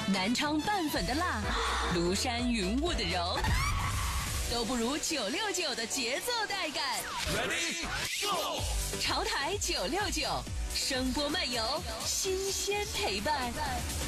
南昌拌粉的辣，庐山云雾的柔，都不如969的节奏带感。 Ready Go！ 潮台969，声波漫游，新鲜陪伴。